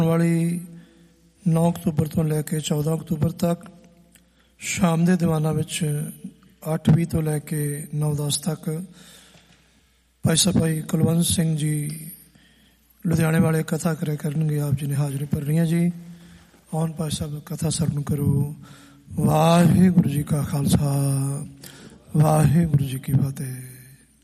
ਵਾਲੀ 9 ਅਕਤੂਬਰ ਤੋਂ ਲੈ ਕੇ 14 ਅਕਤੂਬਰ ਤੱਕ ਸ਼ਾਮ ਦੇ ਦੀਵਾਨਾਂ ਵਿੱਚ 8:20 ਤੋਂ ਲੈ ਕੇ 9:10 ਤੱਕ ਭਾਈ ਸਾਹਿਬ ਭਾਈ ਕੁਲਵੰਤ ਸਿੰਘ ਜੀ ਲੁਧਿਆਣੇ ਵਾਲੇ ਕਥਾ ਕਰਿਆ ਕਰਨਗੇ। ਆਪ ਜੀ ਨੇ ਹਾਜ਼ਰੀ ਭਰਨੀ ਜੀ। ਆਉਣ ਭਾਈ ਸਾਹਿਬ ਕਥਾ ਸਰਵਣ ਕਰੋ। ਵਾਹਿਗੁਰੂ ਜੀ ਕਾ ਖਾਲਸਾ, ਵਾਹਿਗੁਰੂ ਜੀ ਕੀ ਫਤਿਹ।